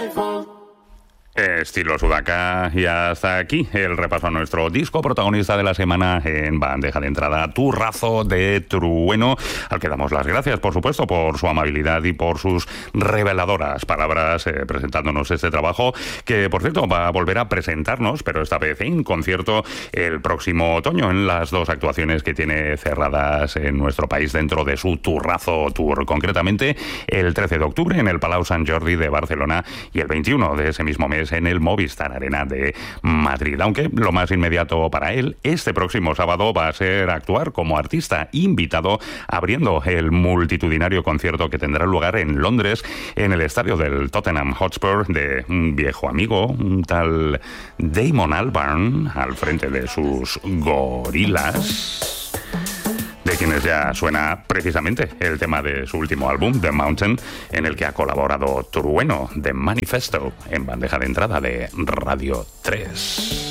Estilo Sudaca, y hasta aquí el repaso a nuestro disco protagonista de la semana en bandeja de entrada, Turrazo de Trueno, al que damos las gracias, por supuesto, por su amabilidad y por sus reveladoras palabras presentándonos este trabajo, que por cierto va a volver a presentarnos, pero esta vez en concierto el próximo otoño, en las 2 actuaciones que tiene cerradas en nuestro país dentro de su Turrazo Tour, concretamente el 13 de octubre en el Palau Sant Jordi de Barcelona y el 21 de ese mismo mes en el Movistar Arena de Madrid. Aunque lo más inmediato para él, este próximo sábado va a ser actuar como artista invitado abriendo el multitudinario concierto que tendrá lugar en Londres, en el estadio del Tottenham Hotspur, de un viejo amigo, un tal Damon Albarn, al frente de sus gorilas, de quienes ya suena precisamente el tema de su último álbum, The Mountain, en el que ha colaborado Trueno, de Manifesto, en bandeja de entrada de Radio 3.